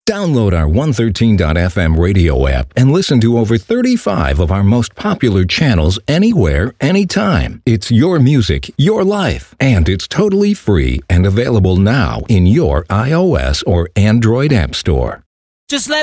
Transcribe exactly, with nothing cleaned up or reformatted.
Download our one thirteen dot f m radio app and listen to over thirty-five of our most popular channels anywhere, anytime. It's your music, your life, and it's totally free and available now in your iOS or Android app store. Just let